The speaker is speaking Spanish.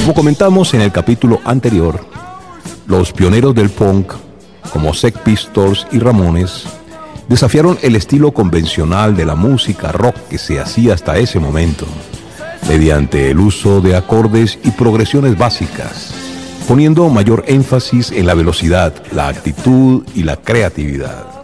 Como comentamos en el capítulo anterior, los pioneros del punk, como Sex Pistols y Ramones, desafiaron el estilo convencional de la música rock que se hacía hasta ese momento, mediante el uso de acordes y progresiones básicas, poniendo mayor énfasis en la velocidad, la actitud y la creatividad.